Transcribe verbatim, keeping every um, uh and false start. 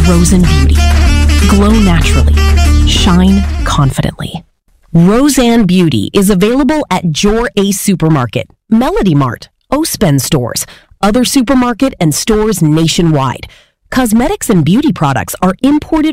Rosen Beauty. Glow naturally. Shine confidently. Roseanne Beauty is available at Jor Ace Supermarket, Melody Mart, Ospen stores, other supermarket and stores nationwide. Cosmetics and beauty products are imported